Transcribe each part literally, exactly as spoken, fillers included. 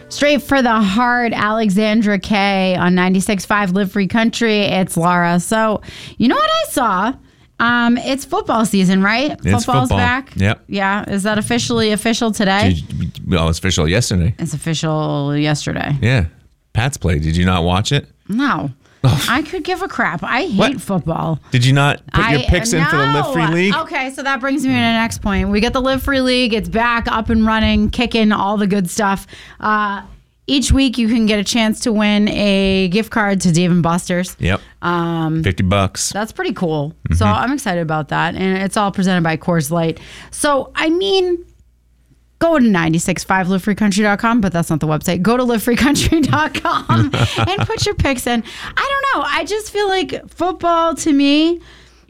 Straight for the heart, Alexandra K on ninety-six point five Live Free Country. It's Laura. So, you know what I saw? Um, it's football season, right? It's Football's football. back. Yep. Yeah. Is that officially official today? Did you, well, it was official yesterday. It's official yesterday. Yeah. Pats played. Did you not watch it? No. Oh. I could give a crap. I hate What? football. Did you not put your I- picks in for the Live Free no. League? Okay, so that brings me to the next point. We get the Live Free League. It's back, up and running, kicking, all the good stuff. Uh, each week you can get a chance to win a gift card to Dave and Buster's. Yep. Um, fifty bucks. That's pretty cool. Mm-hmm. So I'm excited about that. And it's all presented by Coors Light. So, I mean, go to ninety-six point five live free country dot com, but that's not the website. Go to live free country dot com and put your picks in. I don't know. I just feel like football, to me,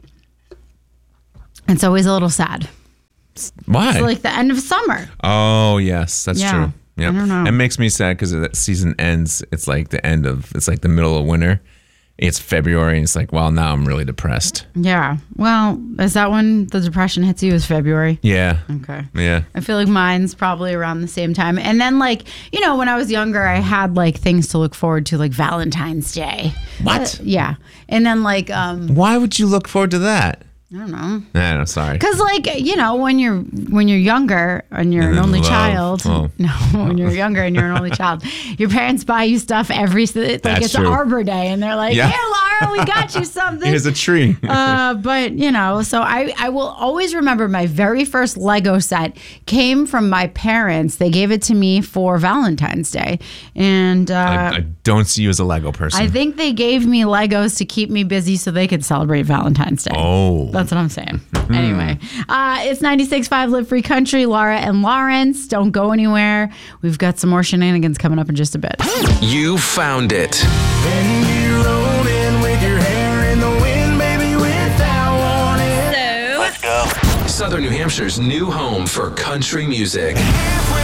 it's always a little sad. Why? It's like the end of summer. Oh, yes. That's Yeah. true. Yep. I don't know. It makes me sad because that season ends. It's like the end of, it's like the middle of winter. It's February. And it's like, well, now I'm really depressed. Yeah. Well, is that when the depression hits you? Is February? Yeah. Okay. Yeah. I feel like mine's probably around the same time. And then, like, you know, when I was younger, I had like things to look forward to, like Valentine's Day. What? Uh, yeah. And then, like, um, Why would you look forward to that? I don't know. Nah, no, sorry. Cause like, you know, when you're when you're younger and you're And an then only love. child. Oh. No, when you're younger and you're an only child, your parents buy you stuff every like That's it's true. Arbor Day, and they're like, Yeah. "Here, Laura, we got you something." Here's a tree. uh, but you know, so I I will always remember my very first Lego set came from my parents. They gave it to me for Valentine's Day, and uh, I, I don't see you as a Lego person. I think they gave me Legos to keep me busy so they could celebrate Valentine's Day. Oh. That's what I'm saying. Anyway, uh, it's ninety-six point five Live Free Country. Laura and Lawrence, don't go anywhere. We've got some more shenanigans coming up in just a bit. You found it. Then you rolled in with your hair in the wind, baby, without warning. Southern New Hampshire's new home for country music.